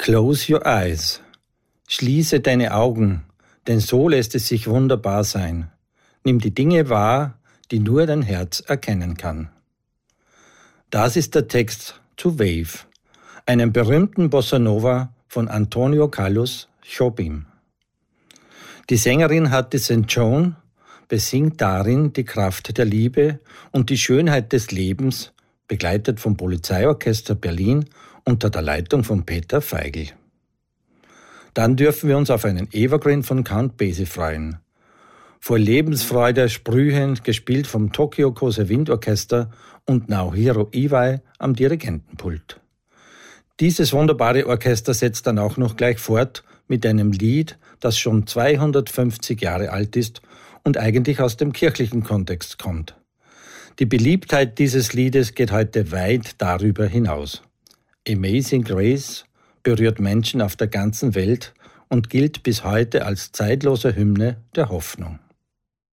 Close your eyes. Schließe deine Augen, denn so lässt es sich wunderbar sein. Nimm die Dinge wahr, die nur dein Herz erkennen kann. Das ist der Text zu Wave, einem berühmten Bossa Nova von Antonio Carlos Jobim. Die Sängerin Hattie St. John besingt darin die Kraft der Liebe und die Schönheit des Lebens, begleitet vom Polizeiorchester Berlin unter der Leitung von Peter Feigl. Dann dürfen wir uns auf einen Evergreen von Count Basie freuen. Vor Lebensfreude sprühend, gespielt vom Tokyo Kose Windorchester und Naohiro Iwai am Dirigentenpult. Dieses wunderbare Orchester setzt dann auch noch gleich fort mit einem Lied, das schon 250 Jahre alt ist und eigentlich aus dem kirchlichen Kontext kommt. Die Beliebtheit dieses Liedes geht heute weit darüber hinaus. Amazing Grace berührt Menschen auf der ganzen Welt und gilt bis heute als zeitlose Hymne der Hoffnung.